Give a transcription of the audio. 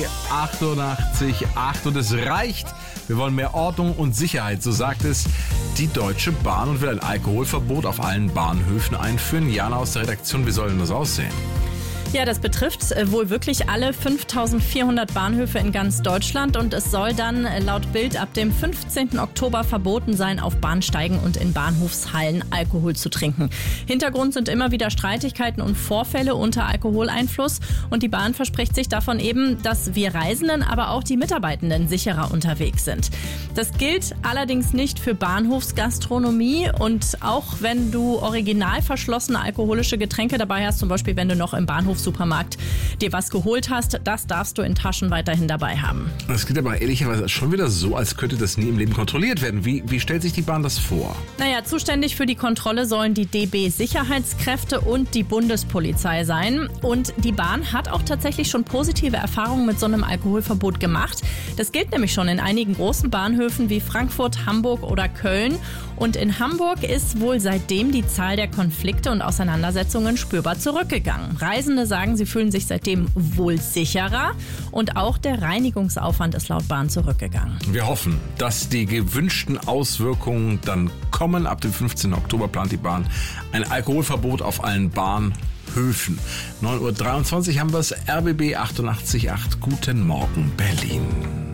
88,8 und es reicht. Wir wollen mehr Ordnung und Sicherheit, so sagt es die Deutsche Bahn und will ein Alkoholverbot auf allen Bahnhöfen einführen. Jana aus der Redaktion, wie soll denn das aussehen? Ja, das betrifft wohl wirklich alle 5.400 Bahnhöfe in ganz Deutschland und es soll dann laut Bild ab dem 15. Oktober verboten sein, auf Bahnsteigen und in Bahnhofshallen Alkohol zu trinken. Hintergrund sind immer wieder Streitigkeiten und Vorfälle unter Alkoholeinfluss und die Bahn verspricht sich davon eben, dass wir Reisenden, aber auch die Mitarbeitenden sicherer unterwegs sind. Das gilt allerdings nicht für Bahnhofsgastronomie und auch wenn du original verschlossene alkoholische Getränke dabei hast, zum Beispiel wenn du noch im Bahnhofssupermarkt dir was geholt hast, das darfst du in Taschen weiterhin dabei haben. Das geht aber ehrlicherweise schon wieder so, als könnte das nie im Leben kontrolliert werden. Wie stellt sich die Bahn das vor? Naja, zuständig für die Kontrolle sollen die DB-Sicherheitskräfte und die Bundespolizei sein. Und die Bahn hat auch tatsächlich schon positive Erfahrungen mit so einem Alkoholverbot gemacht. Das gilt nämlich schon in einigen großen Bahnhöfen wie Frankfurt, Hamburg oder Köln. Und in Hamburg ist wohl seitdem die Zahl der Konflikte und Auseinandersetzungen spürbar zurückgegangen. Reisende sagen, sie fühlen sich seitdem wohl sicherer und auch der Reinigungsaufwand ist laut Bahn zurückgegangen. Wir hoffen, dass die gewünschten Auswirkungen dann kommen. Ab dem 15. Oktober plant die Bahn ein Alkoholverbot auf allen Bahnhöfen. 9:23 Uhr haben wir es, RBB 88,8. Guten Morgen, Berlin.